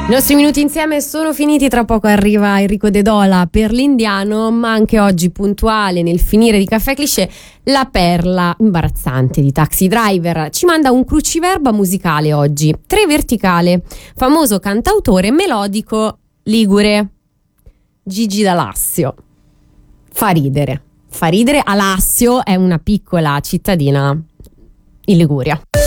I nostri minuti insieme sono finiti, tra poco arriva Enrico De Dola per l'Indiano, ma anche oggi puntuale nel finire di Caffè Cliché la perla imbarazzante di Taxi Driver ci manda un cruciverba musicale oggi, Tre Verticale, famoso cantautore melodico ligure, Gigi D'Alassio. Fa ridere, Alassio è una piccola cittadina in Liguria.